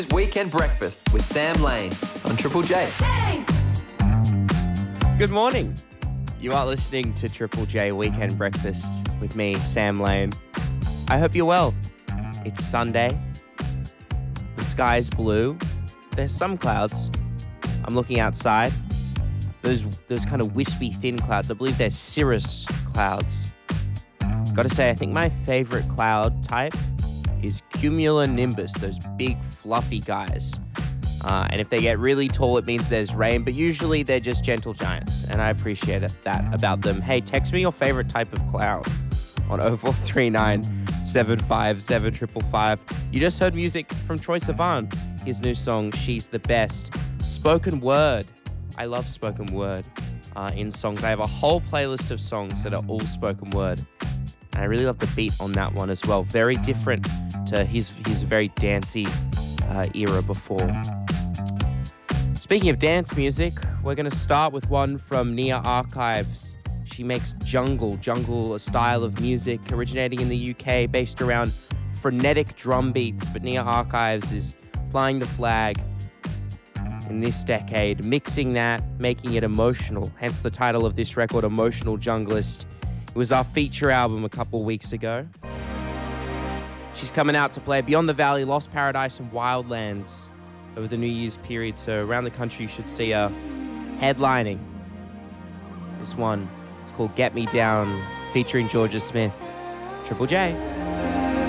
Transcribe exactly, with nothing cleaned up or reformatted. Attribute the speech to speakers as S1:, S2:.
S1: Weekend Breakfast with Sam Lane on Triple J.
S2: Good morning. You are listening to Triple J Weekend Breakfast with me, Sam Lane. I hope you're well. It's Sunday. The sky's blue. There's some clouds. I'm looking outside. Those those kind of wispy, thin clouds. I believe they're cirrus clouds. Gotta say, I think my favorite cloud type is cumulonimbus, those big, fluffy guys. Uh, and if they get really tall, it means there's rain, but usually they're just gentle giants, and I appreciate it, that about them. Hey, text me your favorite type of cloud on oh four three nine, seven five seven, five five five. You just heard music from Troye Sivan, his new song, She's the Best. Spoken word. I love spoken word uh, in songs. I have a whole playlist of songs that are all spoken word. And I really love the beat on that one as well. Very different to his, his very dancey uh, era before. Speaking of dance music, we're going to start with one from Nia Archives. She makes jungle, jungle, a style of music originating in the U K based around frenetic drum beats. But Nia Archives is flying the flag in this decade, mixing that, making it emotional. Hence the title of this record, Emotional Junglist. It was our feature album a couple weeks ago. She's coming out to play Beyond the Valley, Lost Paradise, and Wildlands over the New Year's period. So around the country, you should see her headlining. This one is called Get Me Down, featuring Georgia Smith. Triple J.